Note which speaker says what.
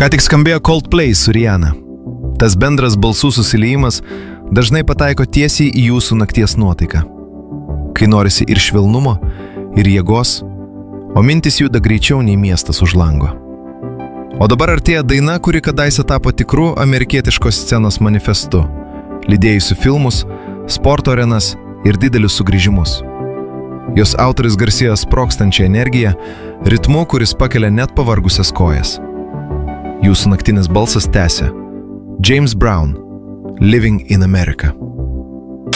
Speaker 1: Ką tik skambėjo Coldplay su Rihanna. Tas bendras balsų susiliejimas dažnai pataiko tiesiai į jūsų nakties nuotaiką. Kai norisi ir švelnumo, ir jėgos, o mintis juda greičiau nei miestas už lango. O dabar artėja daina, kuri kadaise tapo tikru amerikietiškos scenos manifestu, lydėjusiu filmus, sporto arenas ir didelius sugrįžimus. Jos autoris garsėjo sprogstančią energiją, ritmu, kuris pakelia net pavargusias kojas. Jūsų naktinis balsas tęsia James Brown, Living in America.